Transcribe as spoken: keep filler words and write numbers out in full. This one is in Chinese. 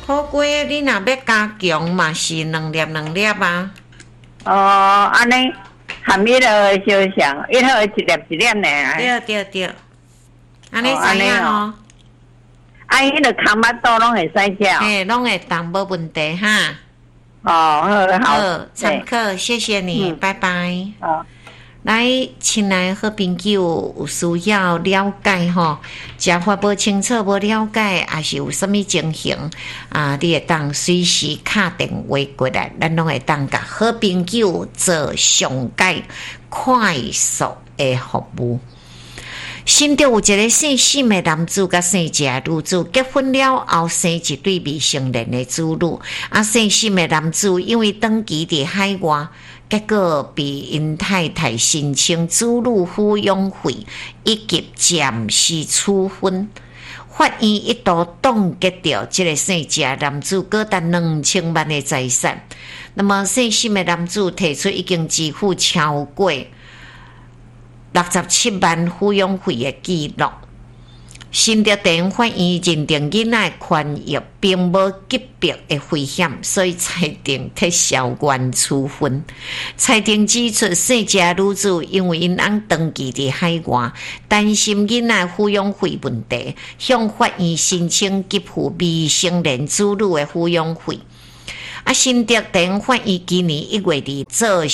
苦瓜你若要加强嘛，是两粒两粒啊。 哦，安尼含迄个小像，一号一粒一粒呢。 对对对，安尼知影吼。 啊，迄个空巴肚拢会使食。 嘿，拢会当无问题哈。 哦，好， 好，常客，谢谢你，嗯、拜拜。 哦。 来，亲爱好朋友，有需要了解吼，食法无清楚、无了解，还是有啥物情形啊？你会当随时打电话过来，咱拢会当甲好朋友做上解快速的服务。新竹有一个姓沈的男子甲姓谢的女子结婚了后生一对未成年的子女，啊，姓沈的男子因为登记伫海外。结果被因太太申请子女抚养费以及暂时处分，法院一度冻结掉这个姓谢男子高达两千万的财产。那么姓沈的男子提出已经支付超过六十七万抚养费的记录。新竹地方法院认定囡仔的权益并无级别的危险，所以裁定撤销原处分。裁定指出，姓谢女子因为因翁登记伫海外，担心囡仔抚养费问题，向法院申请给付未成年子女的抚养费。啊，新竹地方法院今年一月二做